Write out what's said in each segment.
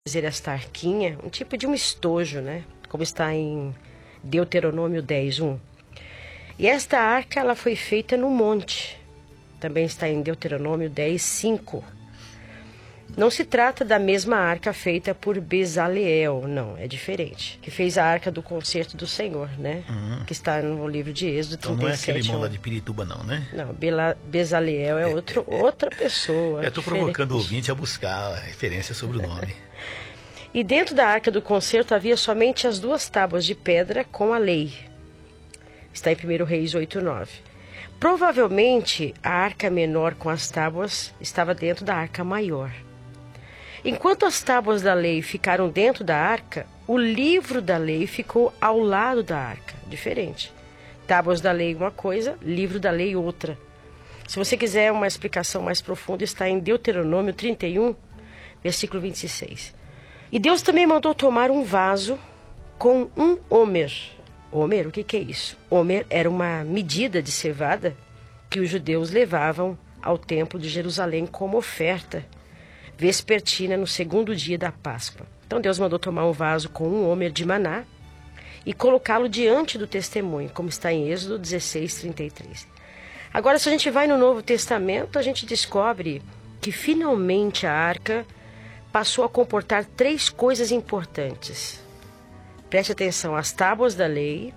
Dizer esta arquinha, um tipo de um estojo, né? Como está em Deuteronômio 10:1. E esta arca, ela foi feita no monte. Também está em Deuteronômio 10:5. Não se trata da mesma arca feita por Bezaleel, não, é diferente. Que fez a arca do concerto do Senhor, né? Que está no livro de Êxodo 37. Então não é aquele irmão lá de Pirituba, não, né? Não, Bezaleel é outra pessoa. Eu estou provocando o ouvinte a buscar a referência sobre o nome. E dentro da arca do concerto havia somente as 2 tábuas de pedra com a lei. Está em 1 Reis 8:9. Provavelmente a arca menor com as tábuas estava dentro da arca maior. Enquanto as tábuas da lei ficaram dentro da arca, o livro da lei ficou ao lado da arca. Diferente. Tábuas da lei uma coisa, livro da lei outra. Se você quiser uma explicação mais profunda, está em Deuteronômio 31, versículo 26. E Deus também mandou tomar um vaso com um homer. Homer, o que é isso? Homer era uma medida de cevada que os judeus levavam ao templo de Jerusalém como oferta vespertina no 2º dia da Páscoa. Então Deus mandou tomar um vaso com um homer de maná e colocá-lo diante do testemunho, como está em Êxodo 16:33. Agora, se a gente vai no Novo Testamento, a gente descobre que finalmente a arca passou a comportar 3 coisas importantes. Preste atenção: as tábuas da lei,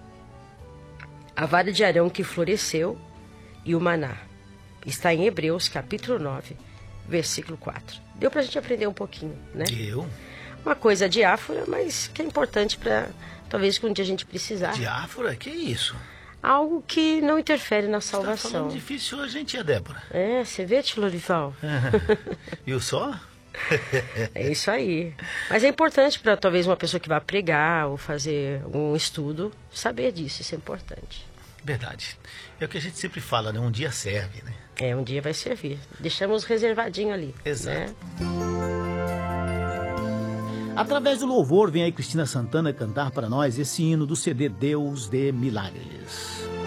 a vara de Arão que floresceu e o maná. Está em Hebreus capítulo 9, versículo 4. Deu pra gente aprender um pouquinho, né? Deu. Uma coisa diáfora, mas que é importante para talvez que um dia a gente precisar. Diáfora? Que isso? Algo que não interfere na Você tá salvação. falando difícil hoje, hein, tia Débora? É, você vê, tio Lorival? Viu só? É isso aí. Mas é importante para talvez uma pessoa que vai pregar ou fazer um estudo saber disso, isso é importante. Verdade. É o que a gente sempre fala, né? Um dia serve, né? É, um dia vai servir. Deixamos reservadinho ali. Exato. Né? Através do louvor, vem aí Cristina Santana cantar para nós esse hino do CD Deus de Milagres.